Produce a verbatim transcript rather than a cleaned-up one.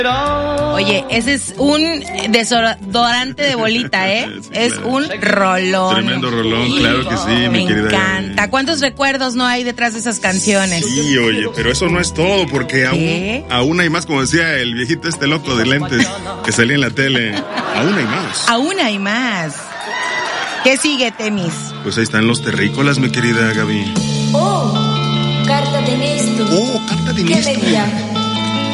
Oye, ese es un desodorante de bolita, ¿eh? Sí, es claro. Un rolón. Tremendo rolón, claro que sí, me mi querida. Me encanta. ¿Cuántos recuerdos no hay detrás de esas canciones? Sí, oye, pero eso no es todo, porque aún, aún hay más, como decía el viejito este loco de lentes que salía en la tele. Aún hay más. Aún hay más. ¿Qué sigue, Temis? Pues ahí están los terrícolas, mi querida Gaby. Oh, carta de Néstor. Oh, carta de Néstor. ¿Qué me dirá?